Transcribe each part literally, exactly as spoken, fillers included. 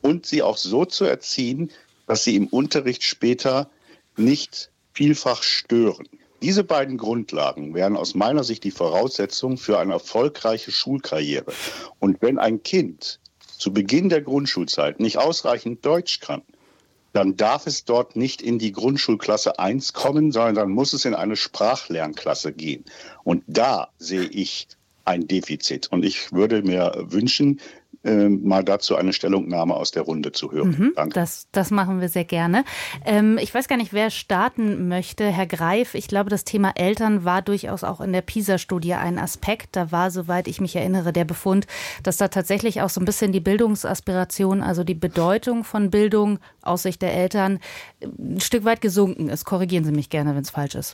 und sie auch so zu erziehen, dass sie im Unterricht später nicht vielfach stören. Diese beiden Grundlagen wären aus meiner Sicht die Voraussetzung für eine erfolgreiche Schulkarriere. Und wenn ein Kind zu Beginn der Grundschulzeit nicht ausreichend Deutsch kann, dann darf es dort nicht in die Grundschulklasse eins kommen, sondern dann muss es in eine Sprachlernklasse gehen. Und da sehe ich ein Defizit. Und ich würde mir wünschen, äh, mal dazu eine Stellungnahme aus der Runde zu hören. Mhm, Danke. Das, das machen wir sehr gerne. Ähm, ich weiß gar nicht, wer starten möchte. Herr Greif, ich glaube, das Thema Eltern war durchaus auch in der PISA-Studie ein Aspekt. Da war, soweit ich mich erinnere, der Befund, dass da tatsächlich auch so ein bisschen die Bildungsaspiration, also die Bedeutung von Bildung aus Sicht der Eltern, ein Stück weit gesunken ist. Korrigieren Sie mich gerne, wenn es falsch ist.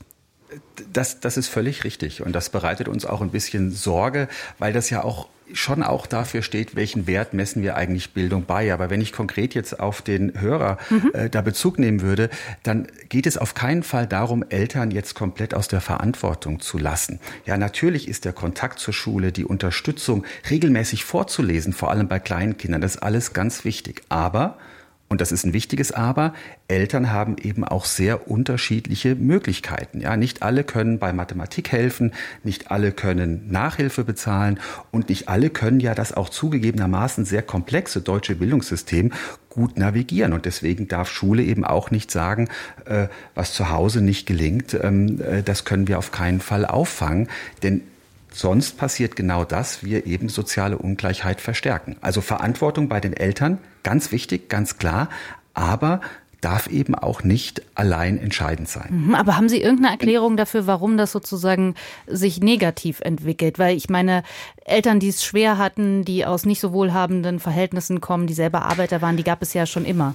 Das, das ist völlig richtig und das bereitet uns auch ein bisschen Sorge, weil das ja auch schon auch dafür steht, welchen Wert messen wir eigentlich Bildung bei. Aber wenn ich konkret jetzt auf den Hörer mhm. äh, da Bezug nehmen würde, dann geht es auf keinen Fall darum, Eltern jetzt komplett aus der Verantwortung zu lassen. Ja, natürlich ist der Kontakt zur Schule, die Unterstützung, regelmäßig vorzulesen, vor allem bei kleinen Kindern, das ist alles ganz wichtig. Aber und das ist ein wichtiges Aber, Eltern haben eben auch sehr unterschiedliche Möglichkeiten. Ja, nicht alle können bei Mathematik helfen, nicht alle können Nachhilfe bezahlen und nicht alle können ja das auch zugegebenermaßen sehr komplexe deutsche Bildungssystem gut navigieren. Und deswegen darf Schule eben auch nicht sagen, äh, was zu Hause nicht gelingt, ähm, äh, das können wir auf keinen Fall auffangen. Denn sonst passiert genau das, wir eben soziale Ungleichheit verstärken. Also Verantwortung bei den Eltern, ganz wichtig, ganz klar, aber darf eben auch nicht allein entscheidend sein. Aber haben Sie irgendeine Erklärung dafür, warum das sozusagen sich negativ entwickelt? Weil ich meine, Eltern, die es schwer hatten, die aus nicht so wohlhabenden Verhältnissen kommen, die selber Arbeiter waren, die gab es ja schon immer.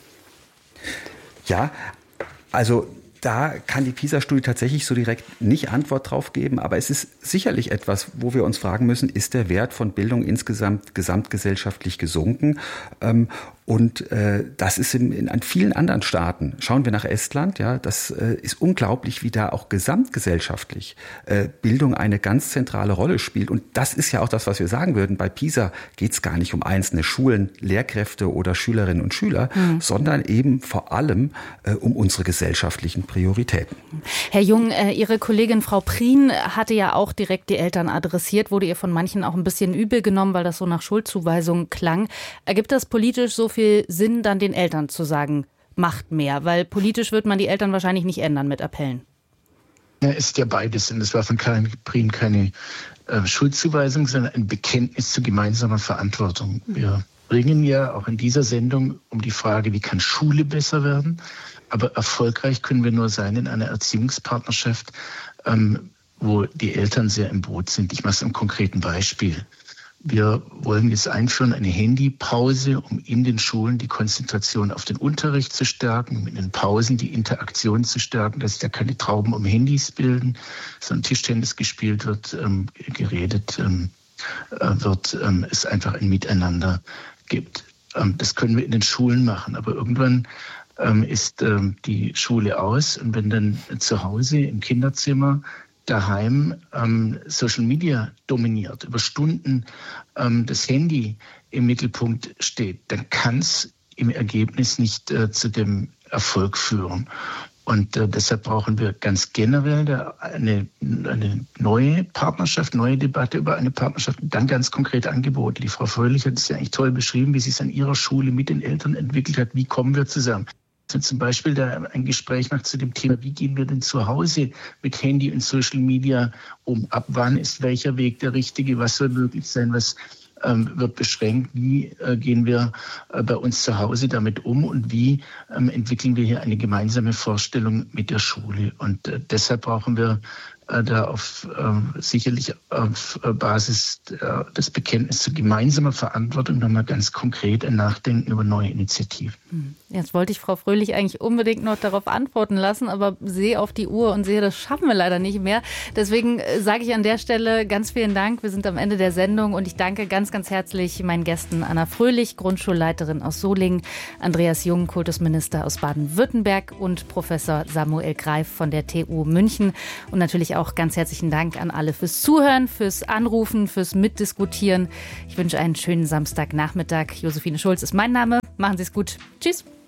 Ja, also da kann die PISA-Studie tatsächlich so direkt nicht Antwort drauf geben, aber es ist sicherlich etwas, wo wir uns fragen müssen, ist der Wert von Bildung insgesamt gesamtgesellschaftlich gesunken? Ähm, Und äh, das ist in, in an vielen anderen Staaten. Schauen wir nach Estland, ja, das äh, ist unglaublich, wie da auch gesamtgesellschaftlich äh, Bildung eine ganz zentrale Rolle spielt. Und das ist ja auch das, was wir sagen würden. Bei PISA geht es gar nicht um einzelne Schulen, Lehrkräfte oder Schülerinnen und Schüler, mhm. sondern eben vor allem äh, um unsere gesellschaftlichen Prioritäten. Herr Jung, äh, Ihre Kollegin Frau Prien hatte ja auch direkt die Eltern adressiert, wurde ihr von manchen auch ein bisschen übel genommen, weil das so nach Schuldzuweisung klang. Ergibt das politisch so viel Sinn, dann den Eltern zu sagen, macht mehr? Weil politisch wird man die Eltern wahrscheinlich nicht ändern mit Appellen. Ja, ist ja beides. Und es war von Karin Prien keine äh, Schuldzuweisung, sondern ein Bekenntnis zu gemeinsamer Verantwortung. Wir bringen ja auch in dieser Sendung um die Frage, wie kann Schule besser werden? Aber erfolgreich können wir nur sein in einer Erziehungspartnerschaft, ähm, wo die Eltern sehr im Boot sind. Ich mache es am konkreten Beispiel. Wir wollen jetzt einführen eine Handypause, um in den Schulen die Konzentration auf den Unterricht zu stärken, um in den Pausen die Interaktion zu stärken, dass da keine Trauben um Handys bilden, sondern Tischtennis gespielt wird, ähm, geredet ähm, äh, wird, ähm, es einfach ein Miteinander gibt. Ähm, das können wir in den Schulen machen, aber irgendwann ähm, ist ähm, die Schule aus und wenn dann zu Hause im Kinderzimmer daheim ähm, Social Media dominiert, über Stunden ähm, das Handy im Mittelpunkt steht, dann kann es im Ergebnis nicht äh, zu dem Erfolg führen. Und äh, deshalb brauchen wir ganz generell da eine, eine neue Partnerschaft, neue Debatte über eine Partnerschaft und dann ganz konkrete Angebote. Die Frau Fröhlich hat es ja eigentlich toll beschrieben, wie sie es an ihrer Schule mit den Eltern entwickelt hat. Wie kommen wir zusammen? Wenn zum Beispiel da ein Gespräch macht zu dem Thema, wie gehen wir denn zu Hause mit Handy und Social Media um? Ab wann ist welcher Weg der richtige? Was soll möglich sein? Was ähm, wird beschränkt? Wie äh, gehen wir äh, bei uns zu Hause damit um? Und wie ähm, entwickeln wir hier eine gemeinsame Vorstellung mit der Schule? Und äh, deshalb brauchen wir äh, da auf äh, sicherlich auf äh, Basis äh, des Bekenntnisses zu gemeinsamer Verantwortung nochmal ganz konkret ein Nachdenken über neue Initiativen. Jetzt wollte ich Frau Fröhlich eigentlich unbedingt noch darauf antworten lassen, aber sehe auf die Uhr und sehe, das schaffen wir leider nicht mehr. Deswegen sage ich an der Stelle ganz vielen Dank. Wir sind am Ende der Sendung und ich danke ganz, ganz herzlich meinen Gästen Anna Fröhlich, Grundschulleiterin aus Solingen, Andreas Jung, Kultusminister aus Baden-Württemberg und Professor Samuel Greif von der T U München und natürlich ich auch ganz herzlichen Dank an alle fürs Zuhören, fürs Anrufen, fürs Mitdiskutieren. Ich wünsche einen schönen Samstagnachmittag. Josephine Schulz ist mein Name. Machen Sie es gut. Tschüss.